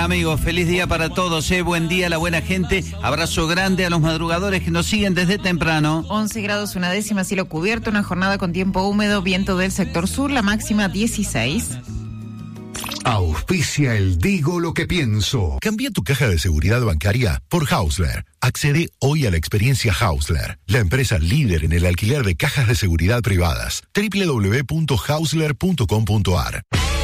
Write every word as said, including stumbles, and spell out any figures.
amigos, feliz día para todos, eh. Buen día a la buena gente. Abrazo grande a los madrugadores que nos siguen desde temprano. once grados, una décima, cielo cubierto, una jornada con tiempo húmedo, viento del sector sur, la máxima dieciséis. Auspicia el Digo lo que pienso. Cambia tu caja de seguridad bancaria por Hausler. Accede hoy a la experiencia Hausler, la empresa líder en el alquiler de cajas de seguridad privadas. doble u doble u doble u punto hausler punto com punto a r.